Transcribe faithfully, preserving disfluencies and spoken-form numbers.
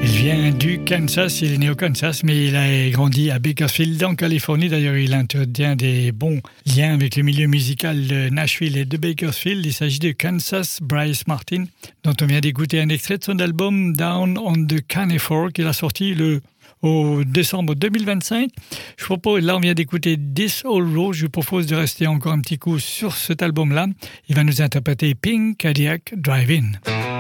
Il vient du Kansas, il est né au Kansas, mais il a grandi à Bakersfield, en Californie. D'ailleurs, il entretient des bons liens avec le milieu musical de Nashville et de Bakersfield. Il s'agit de Kansas Bryce Martin, dont on vient d'écouter un extrait de son album Down on the Canifor, qu'il a sorti le au décembre deux mille vingt-cinq. Je propose, là on vient d'écouter This Old Road, je vous propose de rester encore un petit coup sur cet album-là. Il va nous interpréter Pink Cadillac Drive-In.